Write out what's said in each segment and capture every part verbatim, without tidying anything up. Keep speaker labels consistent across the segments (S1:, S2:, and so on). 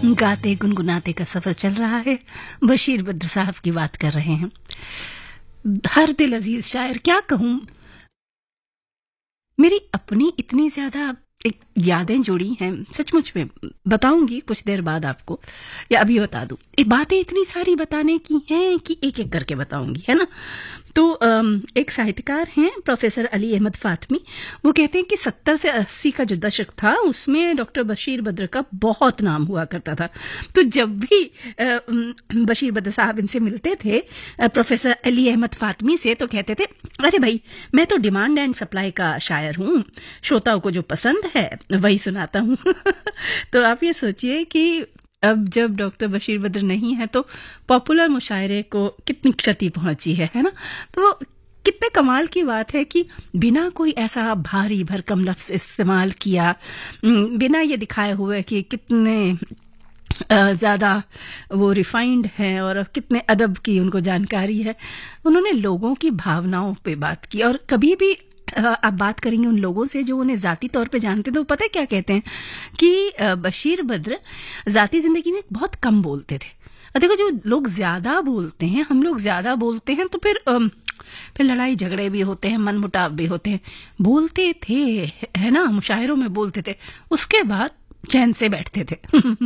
S1: गाते गुनगुनाते का सफर चल रहा है। बशीर बद्र साहब की बात कर रहे हैं। हर दिल अजीज शायर, क्या कहूं, मेरी अपनी इतनी ज्यादा एक यादें जुड़ी हैं, सचमुच में बताऊंगी कुछ देर बाद आपको, या अभी बता दूं। ये बातें इतनी सारी बताने की हैं कि एक एक करके बताऊंगी, है ना। तो एक साहित्यकार हैं प्रोफेसर अली अहमद फातमी, वो कहते हैं कि सत्तर से अस्सी का जो दशक था उसमें डॉक्टर बशीर बद्र का बहुत नाम हुआ करता था। तो जब भी बशीर बद्र साहब इनसे मिलते थे, प्रोफेसर अली अहमद फातमी से, तो कहते थे, अरे भाई मैं तो डिमांड एंड सप्लाई का शायर हूँ, श्रोताओं को जो पसंद है वही सुनाता हूँ। तो आप ये सोचिए कि अब जब डॉक्टर बशीर बद्र नहीं है तो पॉपुलर मुशायरे को कितनी क्षति पहुंची है, है ना। तो कितने कमाल की बात है कि बिना कोई ऐसा भारी भरकम लफ्ज इस्तेमाल किया, बिना ये दिखाए हुए कि कितने ज्यादा वो रिफाइंड हैं और कितने अदब की उनको जानकारी है, उन्होंने लोगों की भावनाओं पे बात की। और कभी भी आप बात करेंगे उन लोगों से जो उन्हें जाती तौर पे जानते थे, तो पता है क्या कहते हैं कि बशीर बद्र जाती जिंदगी में बहुत कम बोलते थे। देखो, जो लोग ज्यादा बोलते हैं, हम लोग ज्यादा बोलते हैं तो फिर फिर लड़ाई झगड़े भी होते हैं, मनमुटाव भी होते हैं। बोलते थे, है ना, मुशायरों में बोलते थे, उसके बाद चैन से बैठते थे।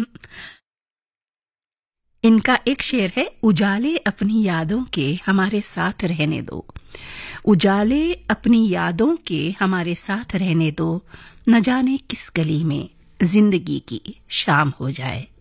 S1: इनका एक शेर है, उजाले अपनी यादों के हमारे साथ रहने दो, उजाले अपनी यादों के हमारे साथ रहने दो, न जाने किस गली में जिंदगी की शाम हो जाए।